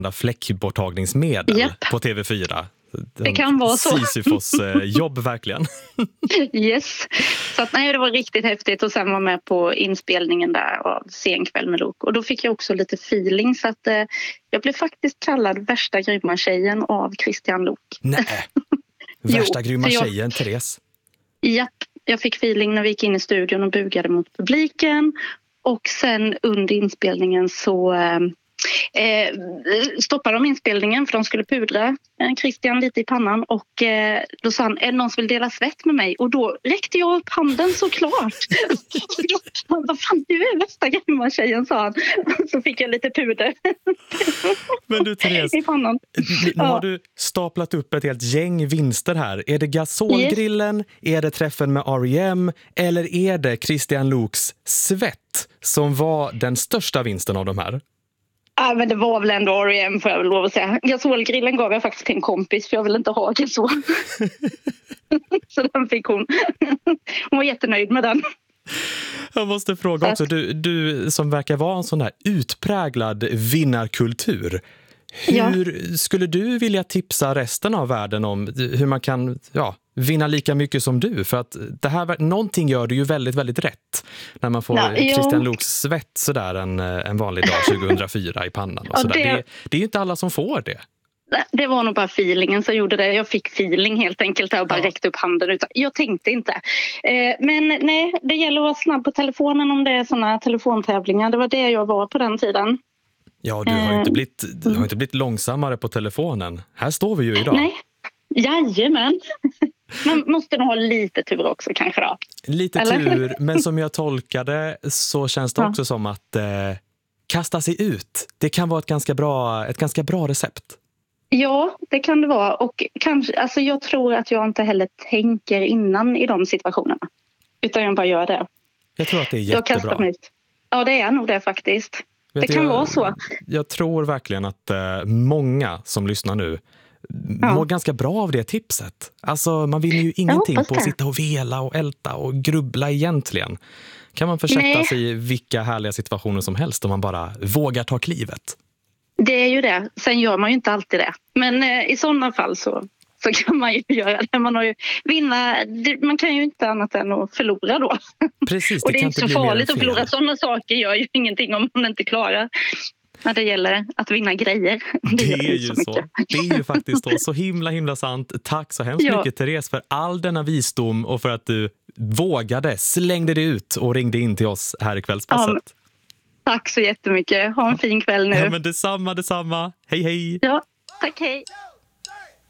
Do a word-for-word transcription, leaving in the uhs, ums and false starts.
fläckborttagningsmedel Japp. på T V fyra. Det kan vara så. Sisyfos jobb verkligen. Yes. Så att, nej, det var riktigt häftigt och sen var med på inspelningen där av Sen kväll med Lok. Och då fick jag också lite feeling så att eh, jag blev faktiskt kallad värsta grymma tjejen av Christian Lok. Nej, värsta Jo, grymma så jag- tjejen, Therese. Japp, jag fick feeling när vi gick in i studion och bugade mot publiken. Och sen under inspelningen så eh, eh, stoppade de inspelningen för de skulle pudra eh, Christian lite i pannan. Och eh, då sa han, är det någon som vill dela svett med mig? Och då räckte jag upp handen såklart. Han bara, fan du är värsta grymma tjejen, sa han. Så fick jag lite puder Men du Therese, i pannan. nu Ja. har du staplat upp ett helt gäng vinster här. Är det gasolgrillen, är det träffen med R E M eller är det Christian Loks svett som var den största vinsten av de här? Ja, men det var väl ändå R E M, får jag väl lov att säga. Gasolgrillen gav jag faktiskt till en kompis för jag vill inte ha gasol. Så den fick hon. Hon var jättenöjd med den. Jag måste fråga också, du, du som verkar vara en sån här utpräglad vinnarkultur. Hur ja. skulle du vilja tipsa resten av världen om hur man kan ja, vinna lika mycket som du? För att det här, någonting gör du ju väldigt, väldigt rätt när man får ja, Christian Loks svett sådär en, en vanlig dag tjugohundrafyra i pannan. Och ja, sådär. det... Det, det är ju inte alla som får det. Det var nog bara feelingen som gjorde det. Jag fick feeling helt enkelt och bara ja. räckte upp handen. Utan jag tänkte inte. Eh, men nej, det gäller att vara snabb på telefonen om det är såna telefontävlingar. Det var det jag var på den tiden. Ja, du har ju inte blivit, du har inte blivit långsammare på telefonen. Här står vi ju idag. Nej, jajamän. Man måste nog ha lite tur också kanske då. Lite Eller? tur, men som jag tolkade så känns det ja. också som att eh, kasta sig ut. Det kan vara ett ganska bra, ett ganska bra recept. Ja, det kan det vara. Och kanske, alltså jag tror att jag inte heller tänker innan i de situationerna. Utan jag bara gör det. Jag tror att det är jättebra. Jag kastar mig ut. Ja, det är nog det faktiskt. Vet det kan jag, vara så. Jag tror verkligen att eh, många som lyssnar nu ja. mår ganska bra av det tipset. Alltså man vinner ju ingenting på att sitta och vela och älta och grubbla egentligen. Kan man försätta Nej. sig i vilka härliga situationer som helst om man bara vågar ta klivet. Det är ju det. Sen gör man ju inte alltid det. Men eh, i sådana fall så, så kan man ju göra det. Man, har ju vinna, man kan ju inte annat än att förlora då. Precis, det och det är kan inte inte så bli farligt att förlora. Sådana saker gör ju ingenting om man inte klarar när det gäller att vinna grejer. Det, det är ju så. så. Det är ju faktiskt så. Så himla himla sant. Tack så hemskt ja. mycket Therese för all denna visdom och för att du vågade, slängde dig ut och ringde in till oss här i Kvällspasset. Ja, men... Tack så jättemycket. Ha en fin kväll nu. Ja, men detsamma, detsamma. Hej, hej. Ja, tack, hej.